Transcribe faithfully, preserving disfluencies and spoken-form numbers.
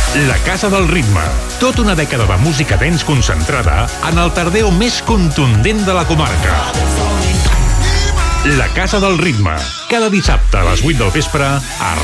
La Casa del Ritme. Tota una dècada de música dance concentrada en el tardeo més contundent de la comarca. La Casa del Ritme. Cada dissabte a les vuit del vespre a